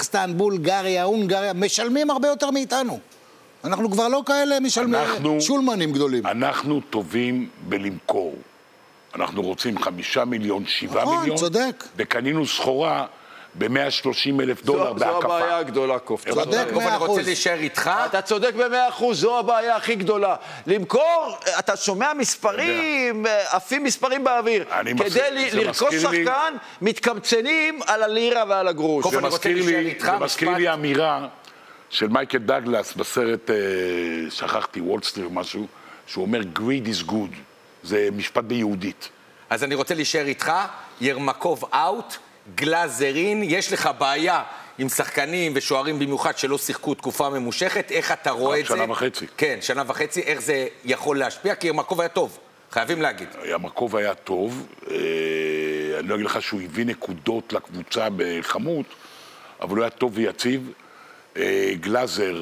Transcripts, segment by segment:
קזחסטן, בולגריה, הונגריה, משלמים הרבה יותר מאיתנו. אנחנו כבר לא כאלה שולמנים גדולים. אנחנו טובים בלמכור. אנחנו רוצים 5 מיליון, 7 מיליון. נכון, צודק. וקנינו סחורה ב$130,000 בהקפה. זו הבעיה הגדולה, קוף. צודק 100%. אני רוצה להישאר איתך. אתה צודק ב100%, זו הבעיה הכי גדולה. למכור, אתה שומע מספרים, עפים מספרים באוויר. כדי לרכוש שחקן, מתקמצנים על הלירה ועל הגרוש. זה מזכיר לי אמירה של מייקל דאגלס בסרט, שכחתי, וול סטריט או משהו, שהוא אומר, greed is good. זה משפט ביהודית. אז אני רוצה להישאר איתך, ירמקוב אאוט, גלאזרין, יש לך בעיה עם שחקנים ושוערים במיוחד שלא שיחקו תקופה ממושכת, איך אתה רואה את זה? 1.5 שנה. כן, 1.5 שנה, איך זה יכול להשפיע? כי ירמקוב היה טוב, חייבים להגיד. ירמקוב היה טוב, אני לא אגיד לך שהוא הביא נקודות לקבוצה בכמות, אבל הוא היה טוב ויציב. גלאזר,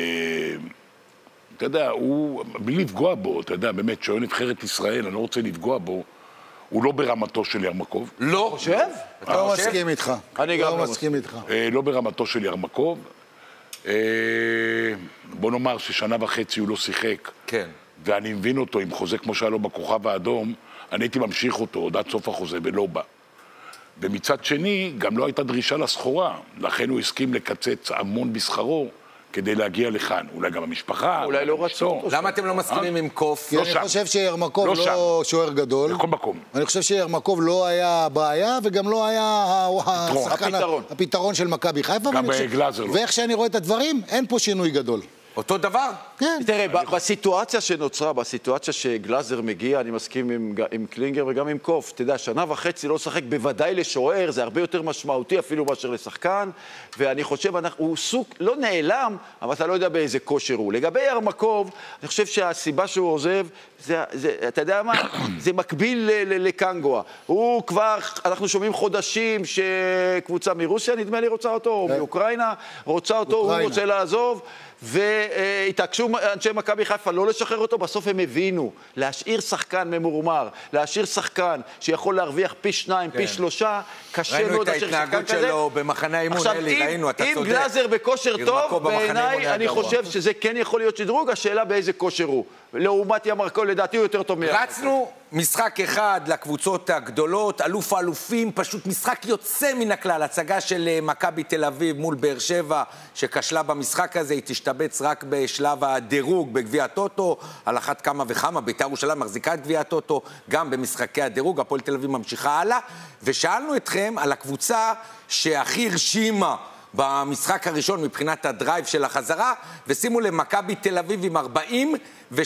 אתה יודע, הוא, בלי לפגוע בו, אתה יודע, באמת, שואל נבחרת ישראל, אני לא רוצה לפגוע בו, הוא לא ברמתו של ירמקוב. לא. חושב? לא מסכים איתך. אני גם לא מסכים איתך. לא ברמתו של ירמקוב. בוא נאמר ששנה וחצי הוא לא שיחק. כן. ואני מבין אותו, עם חוזה כמו שהיה לו בכוכב האדום, אני הייתי ממשיך אותו עוד עד סוף החוזה ולא בא. ומצד שני, גם לא הייתה דרישה לסחורה. לכן הוא הסכים לקצץ המון בשכרו כדי להגיע לכאן. אולי גם המשפחה. אולי לא רצו אותו. למה אתם לא מסכימים עם קוף? כי אני חושב שירמקוב לא שוער גדול. בכל מקום. אני חושב שירמקוב לא היה בעיה, וגם לא היה הפתרון של מכבי חיפה. גם גלאזר לא. ואיך שאני רואה את הדברים, אין פה שינוי גדול. אותו דבר? כן. תראה, בסיטואציה שנוצרה, בסיטואציה שגלאזר מגיע, אני מסכים עם קלינגר וגם עם קוף. אתה יודע, 1.5 שנה לא שחק בוודאי לשוער, זה הרבה יותר משמעותי אפילו מאשר לשחקן, ואני חושב, הוא סוג לא נעלם, אבל אתה לא יודע באיזה כושר הוא. לגבי ירמקוב, אני חושב שהסיבה שהוא עוזב, אתה יודע מה? זה מקביל לקנגואה. הוא כבר, אנחנו שומעים חודשים שקבוצה מרוסיה, נדמה לי, רוצה אותו, או מאוקראינה, רוצה אותו, הוא רוצה לעזוב, והתעקשו אנשי מכבי חיפה לא לשחרר אותו, בסוף הם הבינו, להשאיר שחקן ממורמר, להשאיר שחקן שיכול להרוויח פי 2, פי 3, קשה מאוד להשאיר שחקן כזה. ראינו את ההתנהגות שלו במחנה אימון, אלי, ראינו, אתה צודק. אם גלאזר בכושר טוב, בעיניי אני חושב שזה כן יכול להיות שדרוג, השאלה באיזה כושר הוא. לעומת ירמקוב, לדעתי הוא יותר טוב מירמקוב. רצנו משחק אחד לקבוצות הגדולות, אלוף האלופים, פשוט משחק יוצא מן הכלל, הצגה של מכבי תל אביב מול באר שבע, שכשלה במשחק הזה, היא תשתבץ רק בשלב הדירוג בגביע הטוטו, על אחת כמה וכמה, בית"ר ירושלים מחזיקה את גביע הטוטו, גם במשחקי הדירוג, הפועל תל אביב ממשיכה הלאה, ושאלנו אתכם על הקבוצה שהכי הרשימה במשחק הראשון מבחינת הדרייב של החזרה, ושימו למכבי תל אביב עם 43%,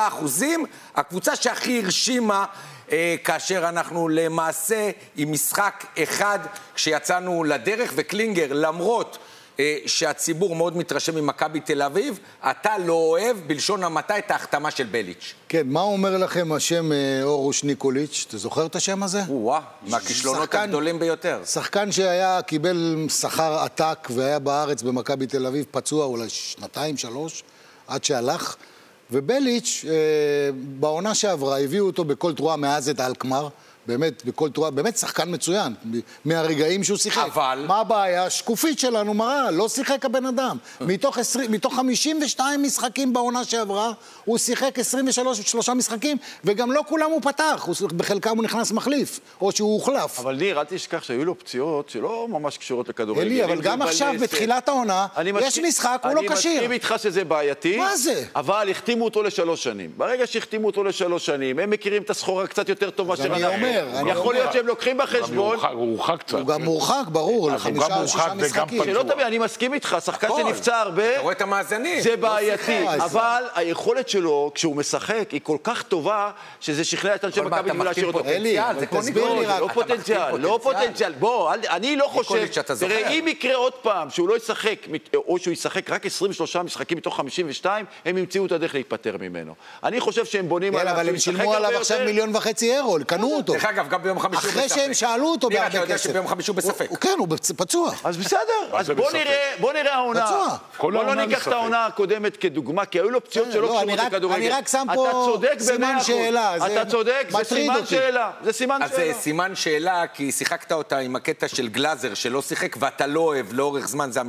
הקבוצה שהכי הרשימה כאשר אנחנו למעשה עם משחק אחד כשיצאנו לדרך, וקלינגר, למרות שהציבור מאוד מתרשם ממכבי תל אביב, אתה לא אוהב בלשון המעטה את ההחתמה של בליץ'. כן, מה אומר לכם השם אורוש ניקוליץ'? אתה זוכר את השם הזה? מהכישלונות הגדולים ביותר. שחקן שהיה, קיבל שכר עתק והיה בארץ במכבי תל אביב, פצוע אולי 2-3, עד שהלך. ובליץ' בעונה שעברה הביאו אותו בכל תרועה מאז את אלקמר, באמת, בכל תרועה, באמת שחקן מצוין, מהרגעים שהוא שיחק. אבל מה הבעיה? שקופית שלנו מראה, לא שיחק הבן אדם. מתוך 52 משחקים בעונה שעברה, הוא שיחק 23 משחקים, וגם לא כולם הוא פתח, בחלקם הוא נכנס מחליף, או שהוא הוחלף. אבל ניר, אל תשכח שהיו לו פציעות שלא ממש קשורות לכדורגל. אלי, אבל גם עכשיו, בתחילת העונה, יש משחק, הוא לא קשיר. אני מסכים איתך שזה בעייתי. מה זה? אבל החתימו אותו ל3 שנים. ברגע שהחתימו אותו ל3 שנים, הם מכירים את הסחורה קצת יותר טוב מאשר אנחנו. יכול להיות שהם לוקחים בחשבון. הוא מורחק קצת. הוא גם מורחק, ברור, ל5 או 6 משחקים. שלא תמיד, אני מסכים איתך, שחקן שנפצע הרבה, אתה רואה את המאזנים. זה בעייתי, אבל היכולת שלו, כשהוא משחק, היא כל כך טובה, שזה שכנע את אנשי מכבי ולהשאיר אותו. תסביר לי רק. לא פוטנציאל, לא פוטנציאל. בוא, אני לא חושב, תראה, אם יקרה עוד פעם שהוא לא ישחק, או שהוא ישחק רק 23 משחקים מתוך 52, הם ימצאו את הדרך להתפטר ממנו. אני חושב שהם בונים עליו, אבל הם שילמו עליו עכשיו 1.5 מיליון אירו, קנו אותו. דרך אגב, גם ביום חמישי הוא בספק. אחרי שהם שאלו אותו בהרבה כסף. אתה יודע שביום חמישי הוא בספק. כן, הוא פצוע. אז בסדר, אז בוא נראה העונה. בוא לא ניקח את העונה הקודמת כדוגמה, כי היו לו פציעות שלא קשורות לכדורגל. אני רק שם פה סימן שאלה. אתה צודק, זה סימן שאלה. זה סימן שאלה. אז זה סימן שאלה, כי שיחקת אותה עם הקטע של גלאזר שלא שיחק, ואתה לא אוהב לאורך זמן, זה